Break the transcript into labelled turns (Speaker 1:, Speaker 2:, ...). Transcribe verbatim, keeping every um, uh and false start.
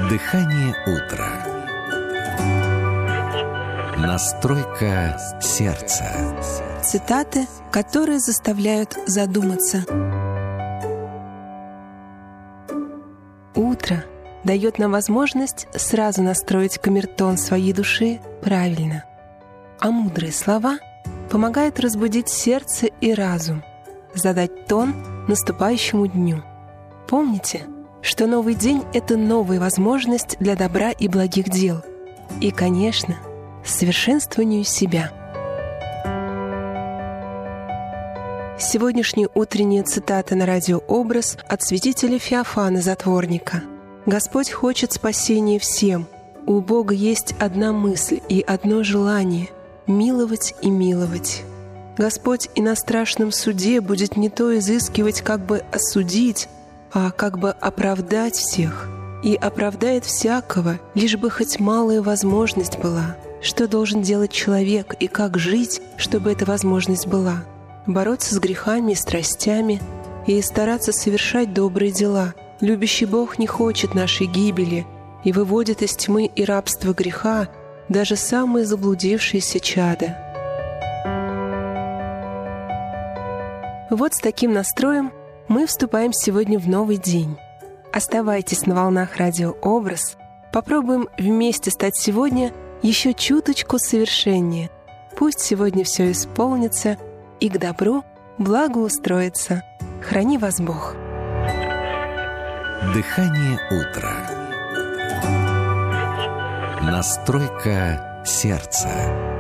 Speaker 1: Дыхание утра. Настройка сердца.
Speaker 2: Цитаты, которые заставляют задуматься. Утро дает нам возможность сразу настроить камертон своей души правильно. А мудрые слова помогают разбудить сердце и разум, задать тон наступающему дню. Помните, что новый день — это новая возможность для добра и благих дел. И, конечно, совершенствованию себя. Сегодняшняя утренняя цитата на радио «Образ» от святителя Феофана Затворника. «Господь хочет спасения всем. У Бога есть одна мысль и одно желание — миловать и миловать. Господь и на страшном суде будет не то изыскивать, как бы осудить, а как бы оправдать всех. И оправдает всякого, лишь бы хоть малая возможность была. Что должен делать человек и как жить, чтобы эта возможность была? Бороться с грехами и страстями и стараться совершать добрые дела. Любящий Бог не хочет нашей гибели и выводит из тьмы и рабства греха даже самые заблудившиеся чада». Вот с таким настроем мы вступаем сегодня в новый день. Оставайтесь на волнах радио «Образ». Попробуем вместе стать сегодня еще чуточку совершеннее. Пусть сегодня все исполнится и к добру благоустроится. Храни вас Бог.
Speaker 1: Дыхание утра. Настройка сердца.